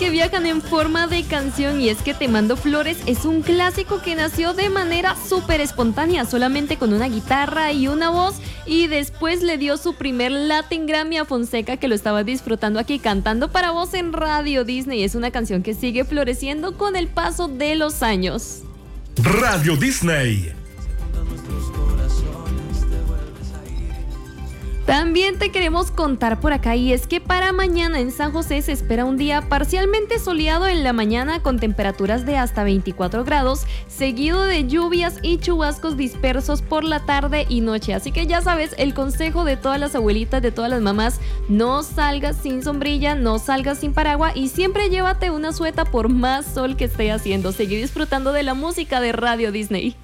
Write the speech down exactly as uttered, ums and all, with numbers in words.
que viajan en forma de canción, y es que Te Mando Flores es un clásico que nació de manera súper espontánea, solamente con una guitarra y una voz, y después le dio su primer Latin Grammy a Fonseca, que lo estaba disfrutando aquí cantando para vos en Radio Disney. Es una canción que sigue floreciendo con el paso de los años. Radio Disney. También te queremos contar por acá, y es que para mañana en San José se espera un día parcialmente soleado en la mañana con temperaturas de hasta veinticuatro grados, seguido de lluvias y chubascos dispersos por la tarde y noche. Así que ya sabes, el consejo de todas las abuelitas, de todas las mamás: no salgas sin sombrilla, no salgas sin paraguas y siempre llévate una sueta por más sol que esté haciendo. Seguí disfrutando de la música de Radio Disney.